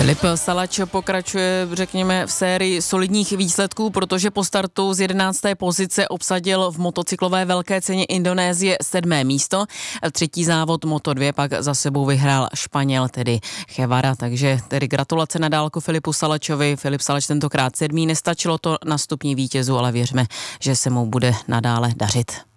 Filip Salač pokračuje, řekněme, v sérii solidních výsledků, protože po startu z 11. pozice obsadil v motocyklové velké ceně Indonésie 7. místo. Třetí závod Moto2 pak za sebou vyhrál Španěl, tedy Guevara, takže tedy gratulace na dálku Filipu Salačovi. Filip Salač tentokrát 7. Nestačilo to na stupni vítězů, ale věřme, že se mu bude nadále dařit.